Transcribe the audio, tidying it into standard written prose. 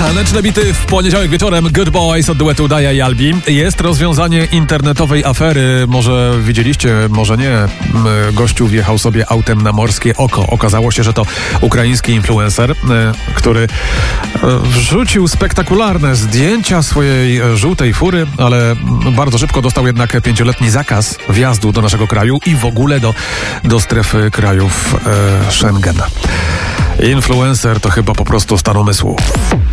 Taneczne bity w poniedziałek wieczorem. Good Boys od duetu Daja i Albi. Jest rozwiązanie internetowej afery. Może widzieliście, może nie. Gościu wjechał sobie autem na Morskie Oko. Okazało się, że to ukraiński influencer, który wrzucił spektakularne zdjęcia swojej żółtej fury, ale bardzo szybko dostał jednak 5-letni zakaz wjazdu do naszego kraju i w ogóle do strefy krajów Schengen. Influencer to chyba po prostu stan umysłu.